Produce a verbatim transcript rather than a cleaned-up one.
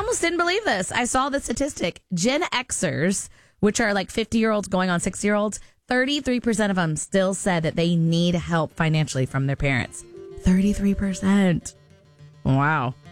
almost didn't believe this. I saw the statistic. Gen Xers, which are like fifty-year-olds going on sixty-year-olds, thirty-three percent of them still said that they need help financially from their parents. thirty-three percent. Wow.